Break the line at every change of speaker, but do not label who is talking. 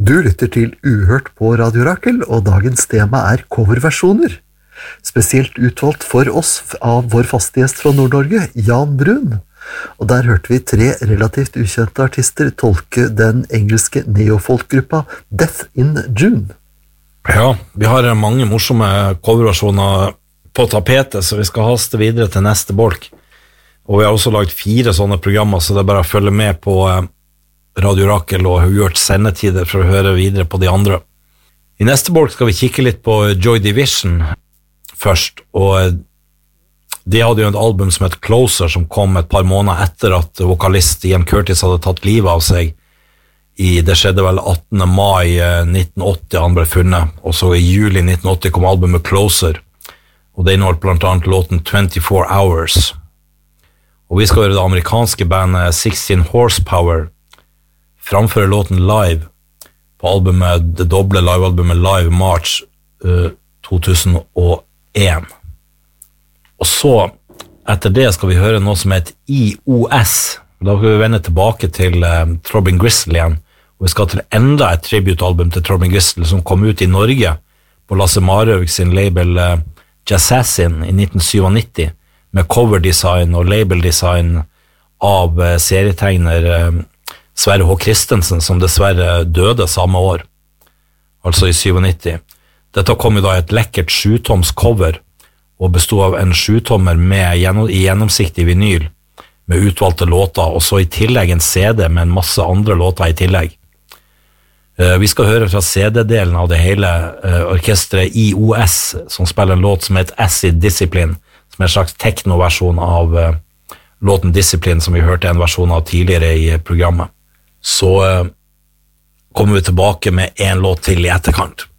Du lytter til Uhørt på Radio Rakel, og dagens tema coverversjoner. Spesielt utvalgt for oss av vår faste gjest fra Nord-Norge, Jan Brun. Og der hørte vi 3 relativt ukjente artister tolke den engelske neofolkgruppa Death in June.
Ja, vi har mange morsomme coverversjoner på tapetet, så vi skal haste videre til neste bolk. Og vi har også lagt 4 sånne programmer, så det bare å følge med på Radio Rakel og gjort sendetider for å høre videre på de andre. I neste bolk skal vi kikke litt på Joy Division først, og de hadde jo et album som het Closer, som kom et par måneder etter at vokalist Ian Curtis hadde tatt livet av seg. Det skjedde vel 18. mai 1980 han ble funnet, og så i juli 1980 kom albumet Closer, og det inneholdt blant annet låten 24 Hours. Og vi skal høre det amerikanske bandet 16 Horsepower framføre låten live på albumet, det doble livealbumet Live March 2001. Og så, etter det skal vi høre noe som heter IOS. Da skal vi vende tilbake til Throbbing Gristle igjen, og vi skal til enda et tributalbum til Throbbing Gristle som kom ut i Norge på Lasse Marhaug sin label Jazzassin i 1997, med coverdesign og labeldesign av serietegner Sverre H. Christensen, som dessverre døde samme år, altså i 97. Dette kom jo da et lekkert 7-toms cover, og bestod av en 7-tommer i gjennomsiktig vinyl, med utvalgte låter, og så i tillegg en CD med en masse andre låter i tillegg. Vi skal høre fra CD-delen av det hele orkestret IOS, som spiller en låt som heter Acid Discipline, som en slags teknoversjon av låten Discipline, som vi hørte en versjon av tidligere i programmet. Så kommer vi tilbake med en låt til i etterkant.